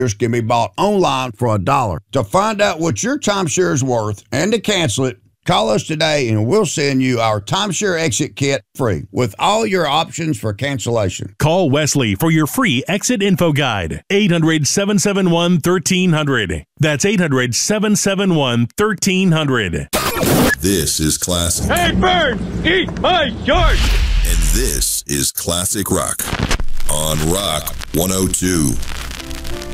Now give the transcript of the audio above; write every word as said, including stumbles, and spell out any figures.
can be bought online for a dollar. To find out what your timeshare is worth and to cancel it, call us today and we'll send you our timeshare exit kit free with all your options for cancellation. Call Wesley for your free exit info guide. eight hundred, seven seven one, one three zero zero. That's eight hundred, seven seven one, one three zero zero. This is classic. Hey, Burns, eat my shirt! And this is Classic Rock on Rock one oh two.